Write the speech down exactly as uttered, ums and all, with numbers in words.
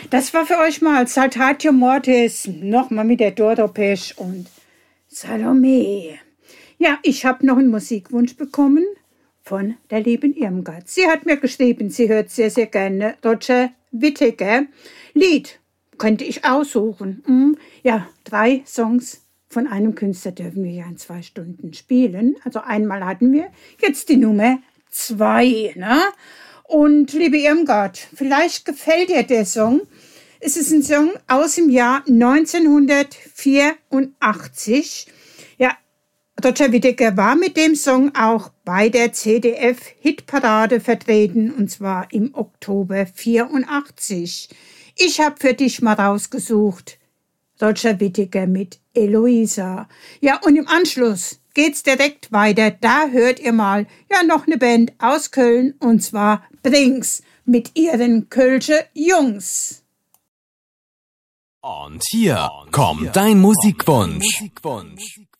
Das war für euch mal Saltatio Mortis, nochmal mit der Doro Pesch und Salome. Ja, ich habe noch einen Musikwunsch bekommen von der lieben Irmgard. Sie hat mir geschrieben, sie hört sehr, sehr gerne Roger Whittaker. Lied könnte ich aussuchen. Hm, ja, drei Songs von einem Künstler dürfen wir ja in zwei Stunden spielen. Also einmal hatten wir, jetzt die Nummer zwei. Ne? Und liebe Irmgard, vielleicht gefällt dir der Song. Es ist ein Song aus dem Jahr neunzehnhundertvierundachtzig. Ja, Roger Whittaker war mit dem Song auch bei der C D F-Hitparade vertreten, und zwar im Oktober vierundachtzig. Ich habe für dich mal rausgesucht, Roger Whittaker mit Eloisa. Ja, und im Anschluss geht's direkt weiter. Da hört ihr mal ja noch eine Band aus Köln, und zwar Brings mit ihren Kölsche Jungs. Und hier kommt dein Musikwunsch.